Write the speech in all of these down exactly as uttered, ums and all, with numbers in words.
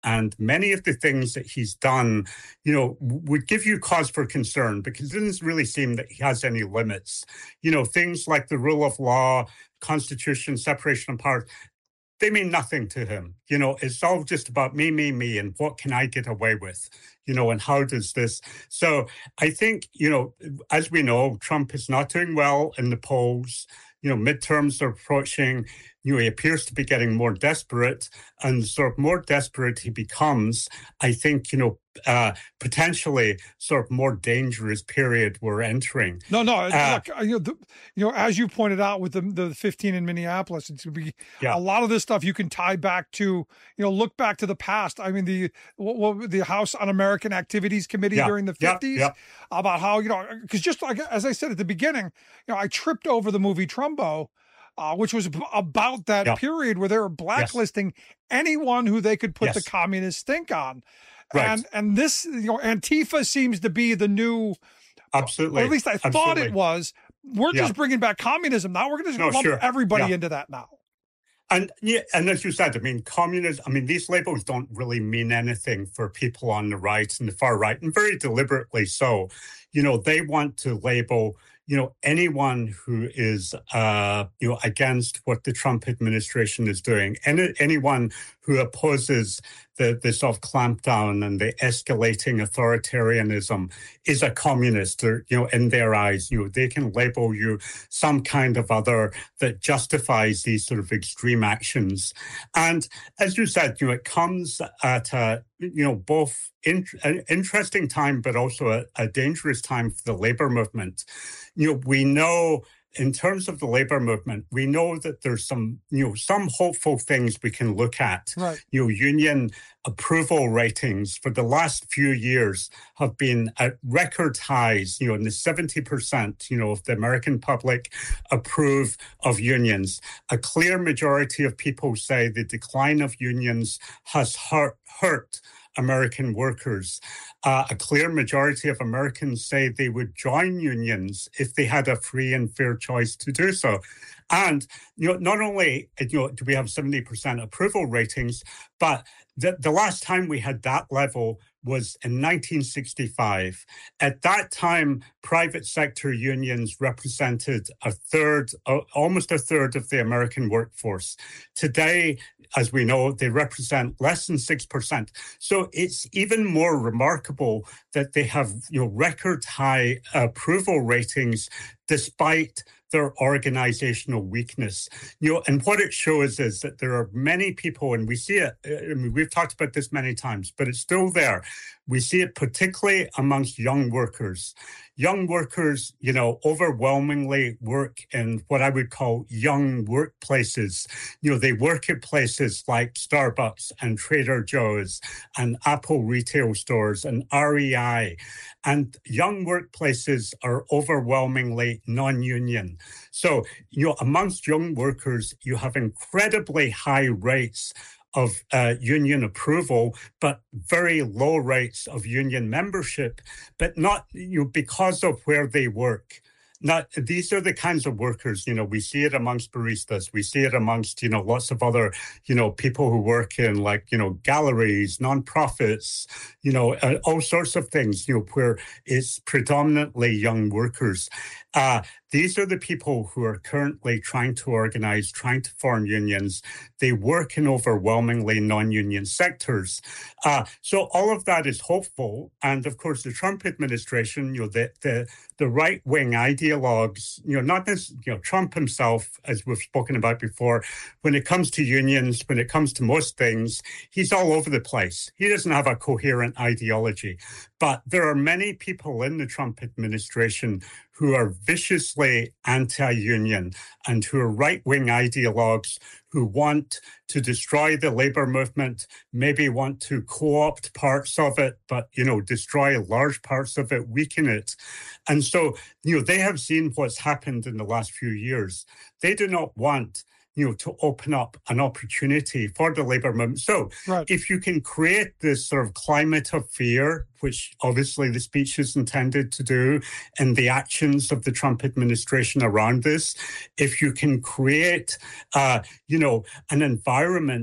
And many of the things that he's done, you know, would give you cause for concern because it doesn't really seem that he has any limits. You know, things like the rule of law, Constitution, separation of powers, they mean nothing to him. You know, it's all just about me, me, me, and what can I get away with, you know, and how does this. So I think, you know, as we know, Trump is not doing well in the polls. You know, midterms are approaching. You know, he appears to be getting more desperate, and sort of more desperate he becomes, I think, you know, uh, potentially sort of more dangerous period we're entering. No, no, uh, look, you know, the, you know, as you pointed out with the the fifteen in Minneapolis, it's going to be yeah. a lot of this stuff you can tie back to, you know, look back to the past. I mean, the what, the House Un-American Activities Committee yeah. during the fifties yeah. yeah. about how, you know, because just like as I said at the beginning, you know, I tripped over the movie Trumbo. Uh, which was about that yeah. period where they were blacklisting yes. anyone who they could put yes. the communist stink on. Right. And and this, you know, Antifa seems to be the new, absolutely, or at least I absolutely. thought it was. We're yeah. just bringing back communism now. We're going to no, lump sure. everybody yeah. into that now. And yeah, and as you said, I mean, communism, I mean, these labels don't really mean anything for people on the right and the far right, and very deliberately so. You know, they want to label, you know, anyone who is, uh, you know, against what the Trump administration is doing, any, anyone who opposes the, the sort of clampdown and the escalating authoritarianism is a communist, or, you know, in their eyes, you know, they can label you some kind of other that justifies these sort of extreme actions. And as you said, you know, it comes at a, you know, both in, an interesting time, but also a, a dangerous time for the labor movement. You know, we know in terms of the labor movement, we know that there's some, you know, some hopeful things we can look at. Right. You know, union approval ratings for the last few years have been at record highs, you know, in the seventy percent, you know, of the American public approve of unions. A clear majority of people say the decline of unions has hurt, hurt American workers. Uh, a clear majority of Americans say they would join unions if they had a free and fair choice to do so. And, you know, not only, you know, do we have seventy percent approval ratings, but the, the last time we had that level was in nineteen sixty-five. At that time, private sector unions represented a third, uh, almost a third of the American workforce. Today, as we know, they represent less than six percent. So it's even more remarkable that they have, you know, record high approval ratings despite their organizational weakness. You know, and what it shows is that there are many people, and we see it, I mean, we've talked about this many times, but it's still there. We see it particularly amongst young workers. Young workers, you know, overwhelmingly work in what I would call young workplaces. You know, they work at places like Starbucks and Trader Joe's and Apple retail stores and R E I. And young workplaces are overwhelmingly non-union. So, you know, amongst young workers, you have incredibly high rates of uh, union approval, but very low rates of union membership, but not, you know, because of where they work. Not, these are the kinds of workers, you know, we see it amongst baristas. We see it amongst, you know, lots of other, you know, people who work in like, you know, galleries, nonprofits, you know, uh, all sorts of things, you know, where it's predominantly young workers. Uh, these are the people who are currently trying to organize, trying to form unions. They work in overwhelmingly non-union sectors. Uh, so all of that is hopeful. And of course, the Trump administration, you know, the, the, the right-wing ideologues, you know, not this, you know, Trump himself, as we've spoken about before, when it comes to unions, when it comes to most things, he's all over the place. He doesn't have a coherent ideology. But there are many people in the Trump administration who are viciously anti-union and who are right-wing ideologues who want to destroy the labor movement, maybe want to co-opt parts of it, but, you know, destroy large parts of it, weaken it. And so, you know, they have seen what's happened in the last few years. They do not want, you know, to open up an opportunity for the labor movement. So right. If you can create this sort of climate of fear, which obviously the speech is intended to do, and the actions of the Trump administration around this, if you can create, uh, you know, an environment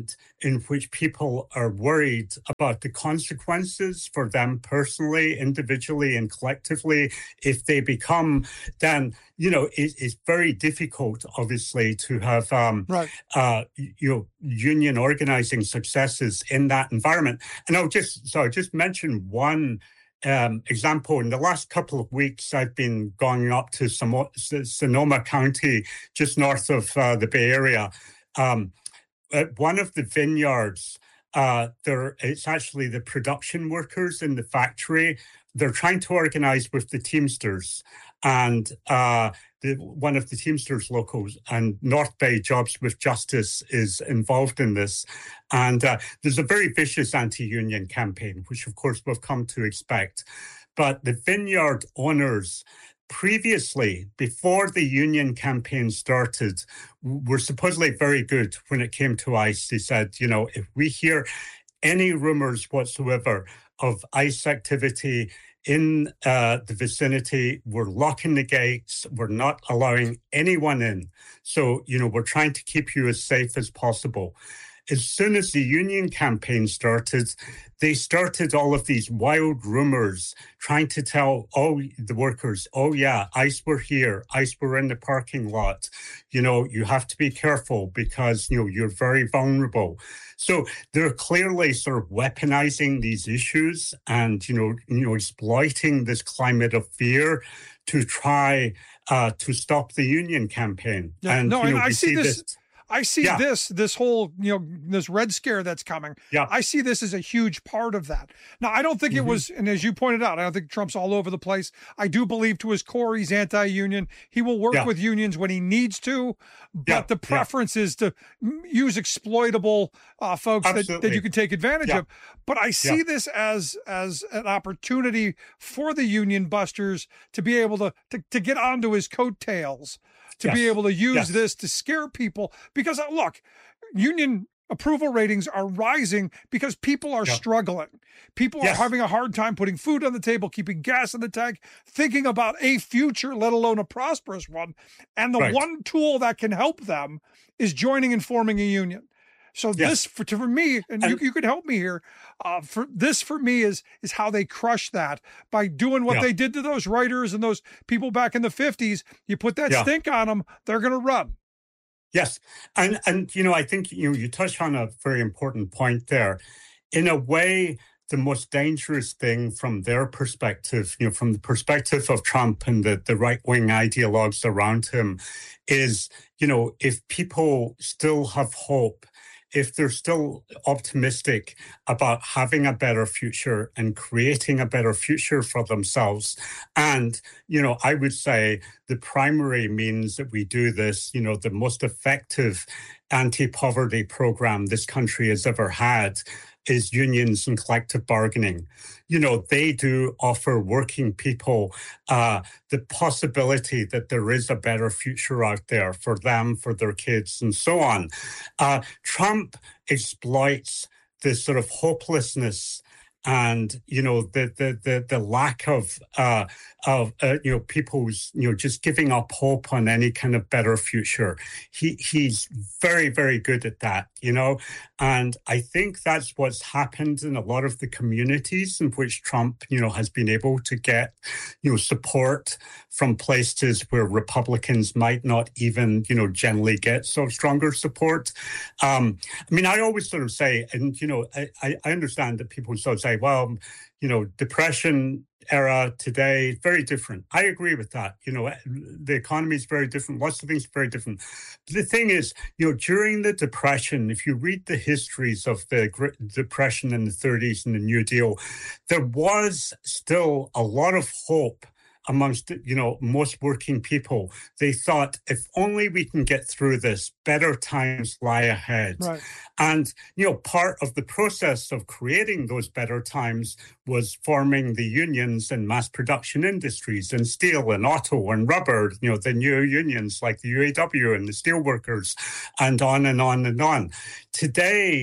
in which people are worried about the consequences for them personally, individually, and collectively. If they become, then, you know, it, it's very difficult, obviously, to have, um, right. uh, you know, union organizing successes in that environment. And I'll just, so I'll just mention one Um, example. In the last couple of weeks, I've been going up to Sonoma, Sonoma County, just north of uh, the Bay Area. Um, at one of the vineyards, uh, there it's actually the production workers in the factory. They're trying to organize with the Teamsters, and uh, the, one of the Teamsters locals, and North Bay Jobs with Justice is involved in this. And uh, there's a very vicious anti-union campaign, which of course we've come to expect. But the vineyard owners previously, before the union campaign started, were supposedly very good when it came to ICE. They said, you know, if we hear any rumors whatsoever of ICE activity in uh, the vicinity, we're locking the gates. We're not allowing anyone in. So, you know, we're trying to keep you as safe as possible. As soon as the union campaign started, they started all of these wild rumors trying to tell all the workers, oh, yeah, ICE were here. ICE were in the parking lot. You know, you have to be careful because, you know, you're very vulnerable. So they're clearly sort of weaponizing these issues and, you know, you know, exploiting this climate of fear to try uh, to stop the union campaign. Yeah, and, no, you know, and I we see see this. this I see Yeah. this, this whole, you know, this Red Scare that's coming. Yeah. I see this as a huge part of that. Now, I don't think Mhm. it was, and as you pointed out, I don't think Trump's all over the place. I do believe to his core, he's anti-union. He will work Yeah. with unions when he needs to, but Yeah. the preference is to m- use exploitable uh, folks that, that Absolutely. you can take advantage Yeah. of. But I see Yeah. this as as an opportunity for the union busters to be able to to, to get onto his coattails, to be Yes. able to use Yes. this to scare people. Because uh, look, union approval ratings are rising because people are Yeah. struggling. People Yes. are having a hard time putting food on the table, keeping gas in the tank, thinking about a future, let alone a prosperous one. And the Right. one tool that can help them is joining and forming a union. So Yes. this for, for me, and, you, And- you could help me here. Uh, for this, for me, is is how they crush that by doing what Yeah. they did to those writers and those people back in the fifties. You put that Yeah. stink on them, they're going to run. Yes. And, and, you know, I think, you know, you touched on a very important point there. In a way, the most dangerous thing from their perspective, you know, from the perspective of Trump and the, the right-wing ideologues around him is, you know, if people still have hope, if they're still optimistic about having a better future and creating a better future for themselves. And, you know, I would say the primary means that we do this, you know, the most effective anti-poverty program this country has ever had is unions and collective bargaining. You know, they do offer working people uh, the possibility that there is a better future out there for them, for their kids, and so on. Uh, Trump exploits this sort of hopelessness and, you know, the the the, the lack of uh, of uh, you know people's you know just giving up hope on any kind of better future. He he's very very good at that, you know, and I think that's what's happened in a lot of the communities in which Trump you know has been able to get you know support from places where Republicans might not even you know generally get so stronger support. Um, I mean, I always sort of say, and you know, I I understand that people sort of say, well, you know, Depression era today, very different. I agree with that. You know, the economy is very different. Lots of things are very different. But the thing is, you know, during the Depression, if you read the histories of the Great Depression in the thirties and the New Deal, there was still a lot of hope amongst, you know, most working people. They thought, if only we can get through this, better times lie ahead. Right. And, you know, part of the process of creating those better times was forming the unions in mass production industries, in steel and auto and rubber, you know, the new unions like the U A W and the steelworkers, and on and on and on. Today,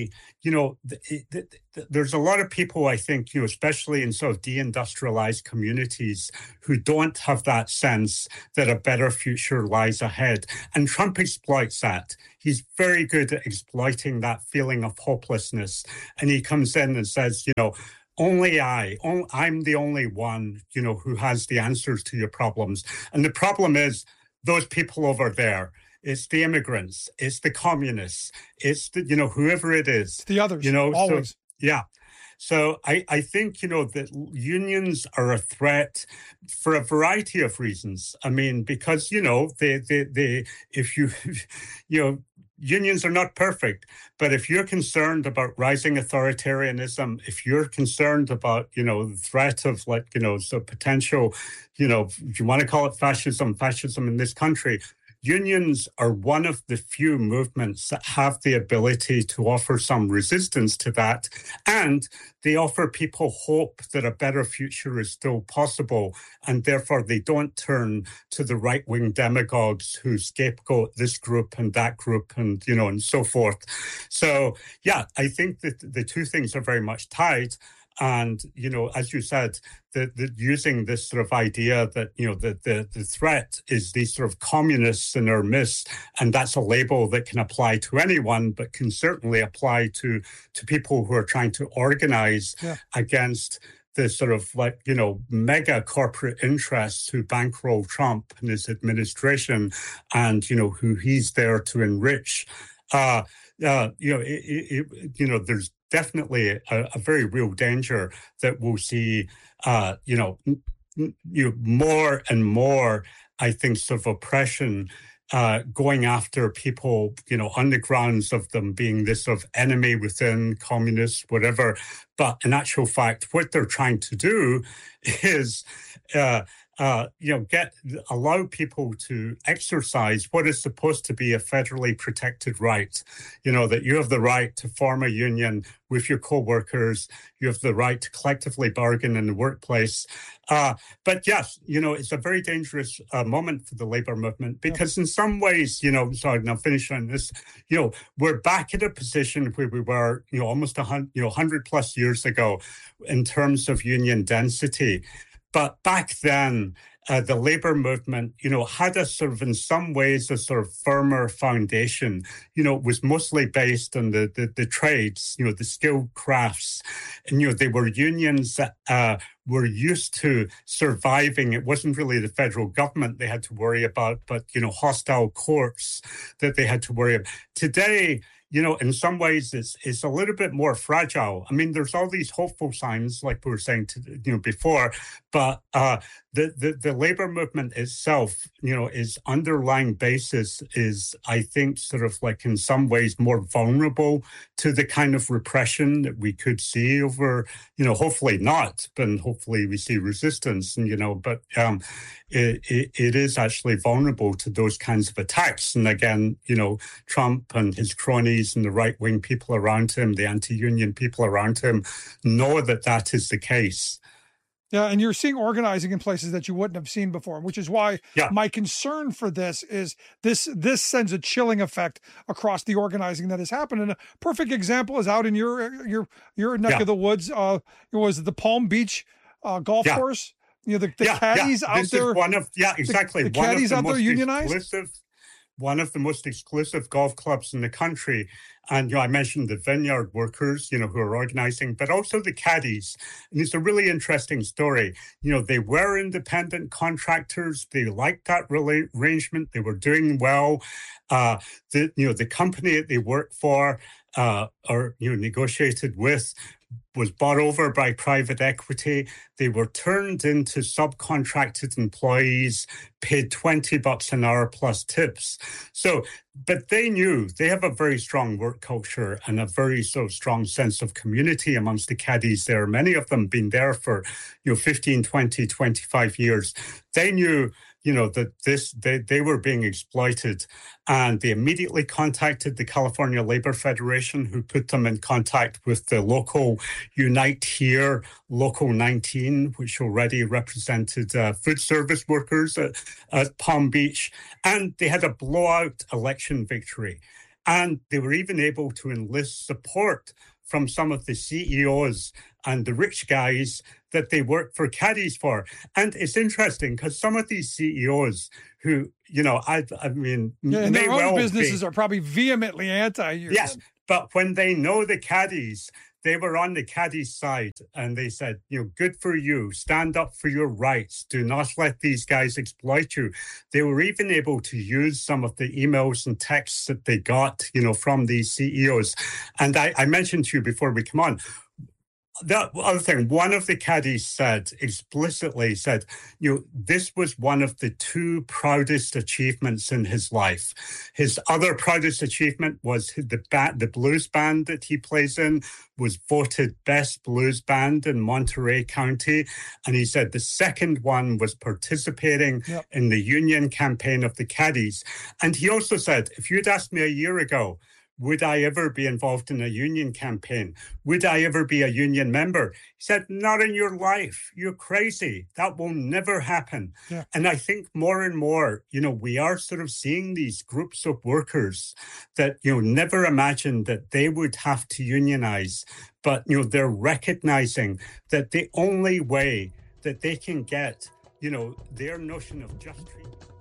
you know, th- th- th- there's a lot of people, I think, you know, especially in sort of deindustrialized communities who don't have that sense that a better future lies ahead. And Trump exploits that. He's very good at exploiting that feeling of hopelessness. And he comes in and says, you know, only I, on, I'm the only one, you know, who has the answers to your problems. And the problem is those people over there. It's the immigrants, it's the communists, it's the, you know, whoever it is. It's the others, you know, always. So, yeah. So I, I think, you know, that unions are a threat for a variety of reasons. I mean, because, you know, they, they, they if you, you know, unions are not perfect, but if you're concerned about rising authoritarianism, if you're concerned about, you know, the threat of like, you know, so potential, you know, if you want to call it fascism, fascism in this country, unions are one of the few movements that have the ability to offer some resistance to that. And they offer people hope that a better future is still possible. And therefore, they don't turn to the right-wing demagogues who scapegoat this group and that group and, you know, and so forth. So, yeah, I think that the two things are very much tied. And, you know, as you said, the, the, using this sort of idea that, you know, the, the, the threat is these sort of communists in our midst, and that's a label that can apply to anyone, but can certainly apply to, to people who are trying to organize yeah. against the sort of like, you know, mega corporate interests who bankroll Trump and his administration and, you know, who he's there to enrich. Uh, uh, you know, it, it, you know, there's definitely a, a very real danger that we'll see, uh, you know, you know, more and more, I think, sort of oppression uh, going after people, you know, on the grounds of them being this sort of enemy within, communists, whatever. But in actual fact, what they're trying to do is, uh, Uh, you know, get allow people to exercise what is supposed to be a federally protected right. You know, that you have the right to form a union with your co-workers. You have the right to collectively bargain in the workplace. Uh, but yes, you know, it's a very dangerous uh, moment for the labor movement because in some ways, you know, sorry, now finish on this, you know, we're back in a position where we were, you know, almost a hundred, you know, hundred plus years ago in terms of union density. But back then, uh, the labor movement, you know, had a sort of, in some ways, a sort of firmer foundation. You know, it was mostly based on the the, the trades, you know, the skilled crafts. And, you know, they were unions that uh, were used to surviving. It wasn't really the federal government they had to worry about, but, you know, hostile courts that they had to worry about. Today, you know, in some ways, it's, it's a little bit more fragile. I mean, there's all these hopeful signs, like we were saying, to, you know, before, but uh, the, the the labor movement itself, you know, its underlying basis is, I think, sort of like in some ways more vulnerable to the kind of repression that we could see over, you know, hopefully not, but hopefully we see resistance, and you know, but um, it, it it is actually vulnerable to those kinds of attacks. And again, you know, Trump and his cronies and the right-wing people around him, the anti-union people around him, know that that is the case. Yeah, and you're seeing organizing in places that you wouldn't have seen before, which is why yeah. my concern for this is this this sends a chilling effect across the organizing that has happened. And a perfect example is out in your your your neck yeah. of the woods. Uh, it was the Palm Beach uh, golf yeah. course. You know, the, the yeah, caddies yeah. out this there. Is one of yeah, exactly. The, the one caddies of the out there unionized. Exclusive, one of the most exclusive golf clubs in the country. And, you know, I mentioned the vineyard workers, you know, who are organizing, but also the caddies. And it's a really interesting story. You know, they were independent contractors. They liked that rela- arrangement. They were doing well. Uh, the, you know, the company that they worked for uh, or, you know, negotiated with was bought over by private equity. They were turned into subcontracted employees, paid twenty bucks an hour plus tips. So, but they knew they have a very strong work culture and a very so strong sense of community amongst the caddies there. Many of them been there for, you know, fifteen, twenty, twenty-five years. They knew, you know, that this, they, they were being exploited, and they immediately contacted the California Labor Federation, who put them in contact with the local Unite Here, Local nineteen, which already represented uh, food service workers at, at Palm Beach. And they had a blowout election victory. And they were even able to enlist support from some of the C E Os and the rich guys that they work for caddies for. And it's interesting because some of these C E Os who, you know, I, I mean, yeah, and may their own well businesses be, are probably vehemently anti-union. Yes, but when they know the caddies, they were on the caddies' side and they said, you know, good for you. Stand up for your rights. Do not let these guys exploit you. They were even able to use some of the emails and texts that they got, you know, from these C E Os. And I, I mentioned to you before we come on, the other thing, one of the caddies said explicitly said, you know, this was one of the two proudest achievements in his life. His other proudest achievement was the ba- the blues band that he plays in was voted best blues band in Monterey County. And he said the second one was participating yep. in the union campaign of the caddies. And he also said, if you'd asked me a year ago, would I ever be involved in a union campaign? Would I ever be a union member? He said, not in your life. You're crazy. That will never happen. Yeah. And I think more and more, you know, we are sort of seeing these groups of workers that, you know, never imagined that they would have to unionize. But, you know, they're recognizing that the only way that they can get, you know, their notion of just treatment.